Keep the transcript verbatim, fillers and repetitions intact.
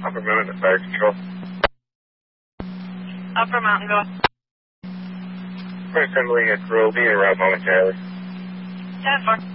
Upper Mountain to Fire Control. Upper Mountain, go. We're assembling at Roe, being around momentarily. ten four.